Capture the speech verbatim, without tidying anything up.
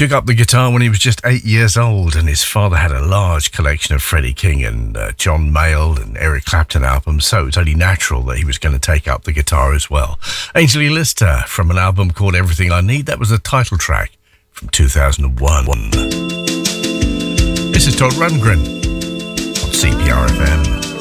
Took up the guitar when he was just eight years old, and his father had a large collection of Freddie King and uh, John Mayall and Eric Clapton albums, so it's only natural that he was going to take up the guitar as well. Ainsley Lister from an album called Everything I Need, that was the title track from two thousand one. This is Todd Rundgren on C P R F M.